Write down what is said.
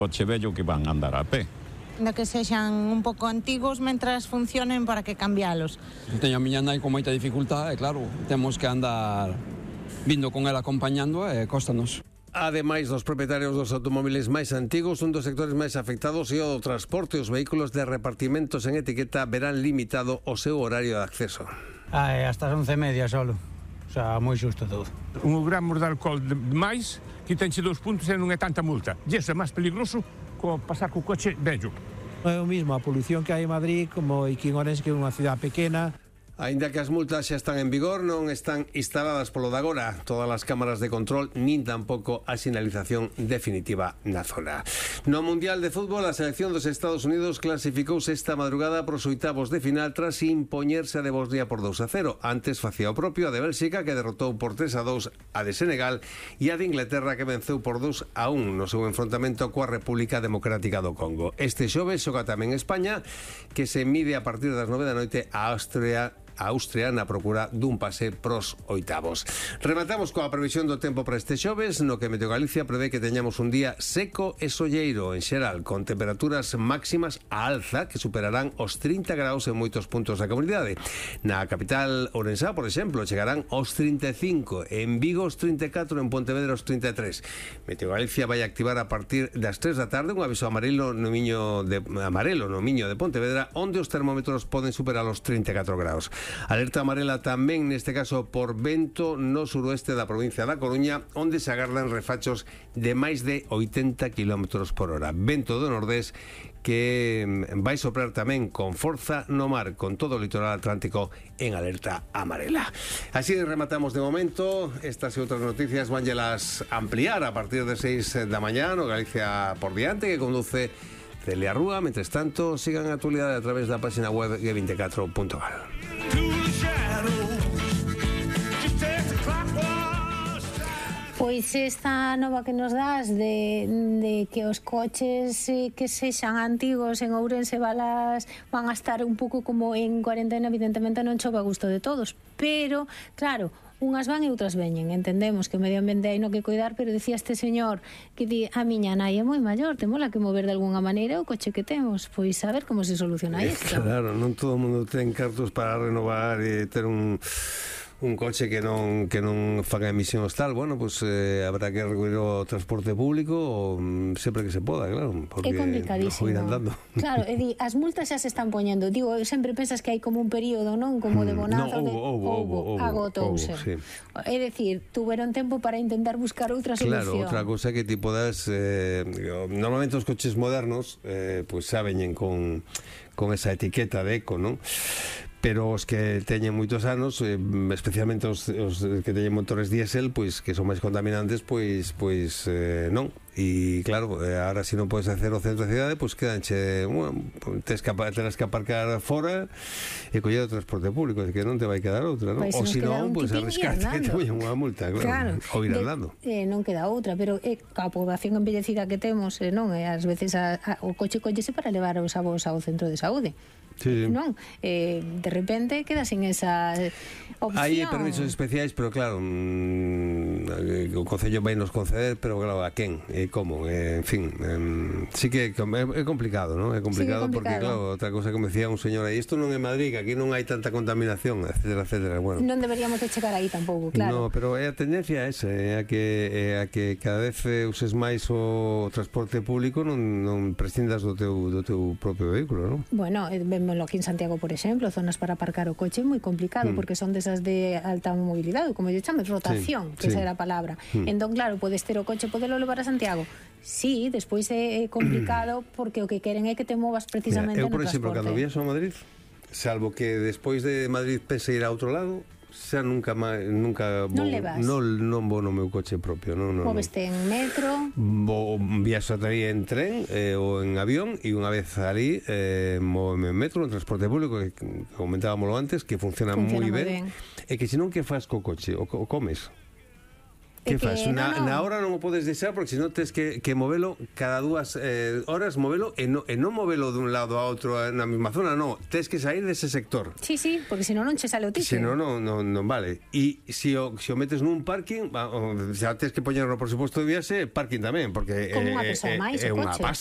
Coche vello que van a andar a pé. De que sexan un pouco antigos mentras funcionen para que cambialos. Teño a miña nai con moita dificultade, claro, temos que andar vindo con ela acompañando e cóstanos. Ademais dos propietarios dos automóviles máis antigos, un dos sectores máis afectados é o do transporte. Os vehículos de repartimentos en etiqueta verán limitado o seu horario de acceso. Hasta as 11:30 solo. O sea, moi xusto todo. 1 gramo de alcohol de máis, quítanche 2 puntos e non é tanta multa. E iso é máis peligroso que pasar co coche vello. É o mismo a polución que hai en Madrid como aquí en Ourense, que é unha cidade pequena. Aínda que as multas xa están en vigor, non están instaladas polo de agora todas as cámaras de control, nin tampouco a sinalización definitiva na zona. No Mundial de Fútbol, a selección dos Estados Unidos clasificouse esta madrugada pros oitavos de final tras impoñerse a de Bosnia por 2-0. Antes facía o propio a de Bélxica, que derrotou por 3-2 a de Senegal, e a de Inglaterra, que venceu por 2-1 no seu enfrontamento coa República Democrática do Congo. Este xoves xoga tamén España, que se mide a partir das 9 da noite a Austria na procura dun pase pros oitavos. Rematamos coa previsión do tempo para este xoves, no que Meteo Galicia prevé que teñamos un día seco e solleiro en xeral, con temperaturas máximas a alza que superarán os 30 graus en moitos puntos da comunidade. Na capital ourensá, por exemplo, chegarán aos 35, en Vigo os 34, en Pontevedra os 33. Meteo Galicia vai activar a partir das 3 da tarde un aviso amarelo no Miño de Pontevedra, onde os termómetros poden superar os 34 graus. Alerta amarela tamén, neste caso, por vento no suroeste da provincia da Coruña, onde se agardan refachos de máis de 80 km por hora. Vento do nordés que vai soprar tamén con forza no mar, con todo o litoral atlántico en alerta amarela. Así rematamos de momento. Estas e outras noticias vanllelas ampliar a partir de 6 da mañá no Galicia por diante, que conduce Celia Rúa. Mentres tanto, sigan a actualidade a través da página web g24.gal. Pois esta nova que nos das de que os coches que sexan antigos en Ourense van a estar un pouco como en cuarentena, evidentemente non chove a gusto de todos, pero claro, unhas van e outras veñen. Entendemos que o medio ambiente hai no que cuidar, pero decía este señor que di, a miña nai é moi maior, temola que mover de algunha maneira o coche que temos, pois a ver como se soluciona isto. Claro, non todo o mundo ten cartos para renovar e ter un coche que non faga emisións tal. Bueno, pues habrá que recurrir ao transporte público sempre que se poda, claro, porque é complicadísimo. Non ir andando. Claro, as multas xa se están poñendo. Digo, sempre pensas que hai como un período, non? Como de bonanza. Houbo, agotouse. Sí. É dicir, tuveron tempo para intentar buscar outra solución. Claro, outra cousa que ti podas normalmente os coches modernos pues xa veñen con esa etiqueta de eco, non? Pero os que teñen moitos anos, especialmente os que teñen motores diésel, pois que son máis contaminantes, pois non. E claro, ahora se non podes hacer o centro da cidade, pois quedanche, terás que aparcar fora e coller o transporte público, que non te vai quedar outra, non? Ou se non, pois arriscarte que te poñen unha multa, claro. Ou ir andando. Non queda outra, pero a poboación envellecida que temos, non? Ás veces o coche collese para levar os avós ao centro de saúde. Sí. Non? De repente queda sin esa opción. Hai permisos especiais, pero claro, o Concello vai nos conceder, pero claro, a quen? Como? En fin, sí que é complicado, non? É complicado, sí, porque claro, outra cosa que me decía un señor aí, isto non é Madrid, que aquí non hai tanta contaminación, etcétera, etcétera. Bueno, non deberíamos de chegar aí tampouco, claro. No, pero é a tendencia esa, é a que cada vez uses máis o transporte público, non prescindas do teu propio vehículo, non? Bueno, vémoslo aquí en Santiago, por exemplo, zonas para aparcar o coche moi complicado, porque son desas de alta mobilidade, como yo chames, rotación, que esa era a palabra. Entón, claro, podes ter o coche, podelo levar a Santiago. Sí, despois é complicado, porque o que queren é que te movas precisamente no transporte. Eu, por exemplo, cando viaxo a Madrid, salvo que despois de Madrid pense ir a outro lado, xa nunca non vou no meu coche propio, Moveste en metro, viaxo ata aí en tren ou en avión, e unha vez ali moveme en metro, en transporte público, que comentábamoslo antes, que funciona moi ben, e que se non, que faz co coche, o comes? Que faz? Na hora non o podes deixar porque senón tens que movelo cada 2 horas, movelo e non movelo dun lado a outro na mesma zona, non, tens que sair dese sector. Sí, porque senón non che sale o ticket. Senón non vale. E se o metes nun parking, xa tens que poñerlo por suposto de viaxe, parking tamén, porque Como unha persoa máis, o é unha coche.